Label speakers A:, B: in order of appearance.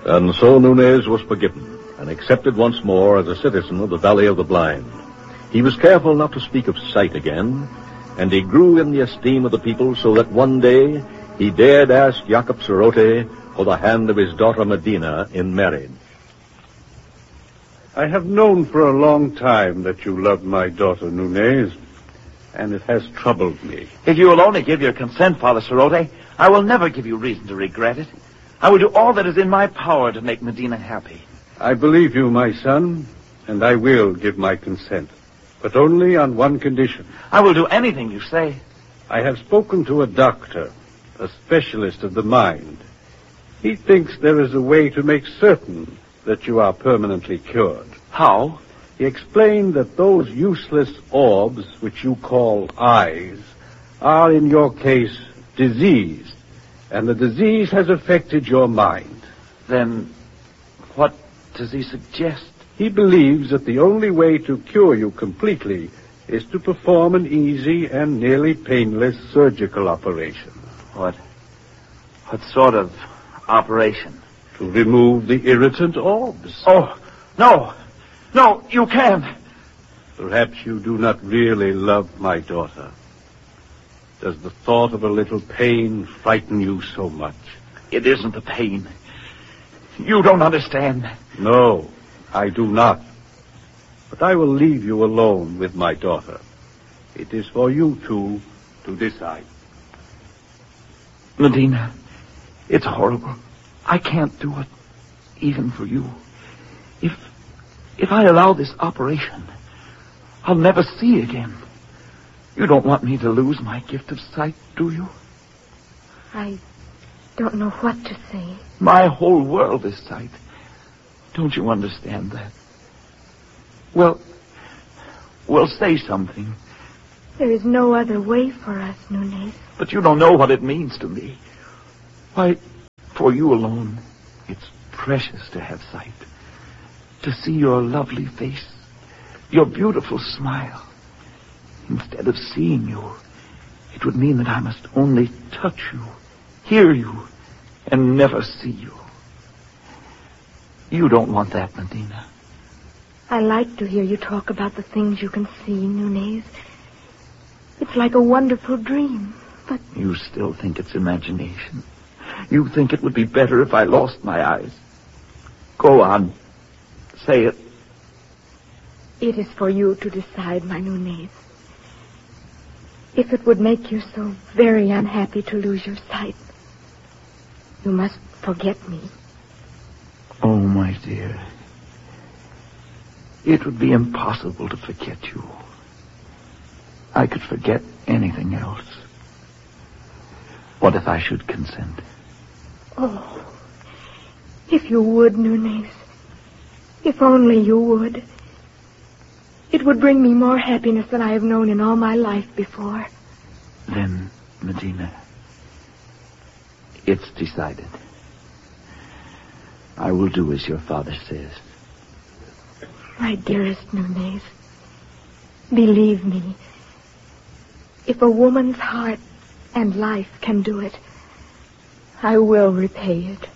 A: And so Nunez was forgiven and accepted once more as a citizen of the Valley of the Blind. He was careful not to speak of sight again, and he grew in the esteem of the people so that one day he dared ask Jacob Sorote for the hand of his daughter Medina in marriage.
B: I have known for a long time that you love my daughter Nunez, and it has troubled me.
C: If you will only give your consent, Father Sorote, I will never give you reason to regret it. I will do all that is in my power to make Medina happy.
B: I believe you, my son, and I will give my consent, but only on one condition.
C: I will do anything you say.
B: I have spoken to a doctor, a specialist of the mind. He thinks there is a way to make certain that you are permanently cured.
C: How?
B: He explained that those useless orbs, which you call eyes, are in your case diseased, and the disease has affected your mind.
C: Then what does he suggest?
B: He believes that the only way to cure you completely is to perform an easy and nearly painless surgical operation.
C: What sort of operation?
B: To remove the irritant orbs.
C: Oh, no. No, you can't.
B: Perhaps you do not really love my daughter. Does the thought of a little pain frighten you so much?
C: It isn't the pain. You don't understand.
B: No, I do not. But I will leave you alone with my daughter. It is for you two to decide.
C: Medina, it's horrible. I can't do it, even for you. If I allow this operation, I'll never see again. You don't want me to lose my gift of sight, do you?
D: I don't know what to say.
C: My whole world is sight. Don't you understand that? Well, say something.
D: There is no other way for us, Nunez.
C: But you don't know what it means to me. Why, for you alone, it's precious to have sight. To see your lovely face, your beautiful smile. Instead of seeing you, it would mean that I must only touch you, hear you, and never see you. You don't want that, Medina.
D: I like to hear you talk about the things you can see, Nunez. It's like a wonderful dream, but...
C: You still think it's imagination. You think it would be better if I lost my eyes. Go on. Say it.
D: It is for you to decide, my Nunez. If it would make you so very unhappy to lose your sight, you must forget me.
C: Oh, my dear. It would be impossible to forget you. I could forget anything else. What if I should consent?
D: Oh, if you would, Nunez. If only you would. It would bring me more happiness than I have known in all my life before.
C: Then, Medina, it's decided. I will do as your father says.
D: My dearest Nunez, believe me, if a woman's heart and life can do it, I will repay it.